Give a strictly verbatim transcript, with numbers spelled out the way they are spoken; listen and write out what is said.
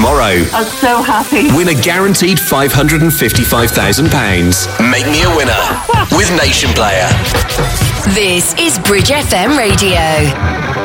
tomorrow. I'm so happy. Win a guaranteed five hundred fifty-five thousand pounds. Make me a winner with Nation Player. This is Bridge F M Radio.